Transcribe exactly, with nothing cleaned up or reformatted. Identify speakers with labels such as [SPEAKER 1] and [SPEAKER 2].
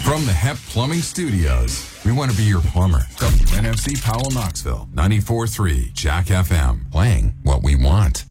[SPEAKER 1] From the Hep Plumbing Studios, we want to be your plumber. W N F C Powell, Knoxville, ninety-four point three Jack F M, playing what we want.